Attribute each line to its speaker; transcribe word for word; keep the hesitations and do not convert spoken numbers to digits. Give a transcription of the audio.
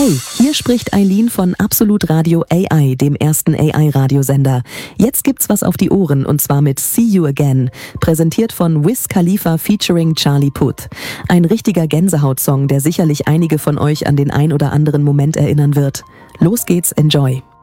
Speaker 1: Hey, hier spricht Eileen von Absolut Radio A I, dem ersten A I-Radiosender. Jetzt gibt's was auf die Ohren und zwar mit See You Again, präsentiert von Wiz Khalifa featuring Charlie Puth. Ein richtiger Gänsehautsong, der sicherlich einige von euch an den ein oder anderen Moment erinnern wird. Los geht's, enjoy!